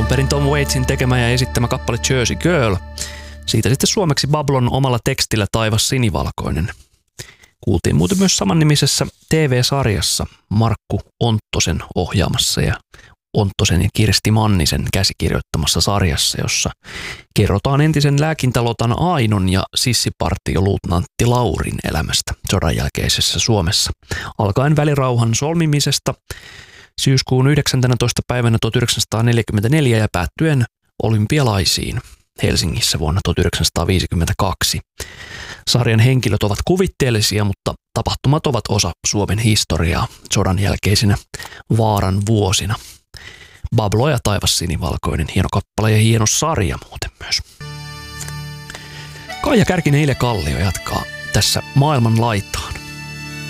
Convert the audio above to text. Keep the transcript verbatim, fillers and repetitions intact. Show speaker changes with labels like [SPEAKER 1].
[SPEAKER 1] Alun perin Tom Waitsin tekemä ja esittämä kappale Jersey Girl. Siitä sitten suomeksi Bablon omalla tekstillä Taivas sinivalkoinen. Kuultiin muuten myös samannimisessä T V-sarjassa Markku Onttosen ohjaamassa ja Onttosen ja Kirsti Mannisen käsikirjoittamassa sarjassa, jossa kerrotaan entisen lääkintälotan Ainon ja sissipartioluutnantti Laurin elämästä sodan jälkeisessä Suomessa. Alkaen välirauhan solmimisesta syyskuun yhdeksästoista päivänä tuhatyhdeksänsataaneljäkymmentäneljä ja päättyen olympialaisiin Helsingissä vuonna tuhatyhdeksänsataaviisikymmentäkaksi. Sarjan henkilöt ovat kuvitteellisia, mutta tapahtumat ovat osa Suomen historiaa sodan jälkeisinä vaaran vuosina. Bablo ja Taivas sinivalkoinen, hieno kappale ja hieno sarja muuten myös. Kaija Kärkinen, Ile Kallio jatkaa tässä maailman laitaan.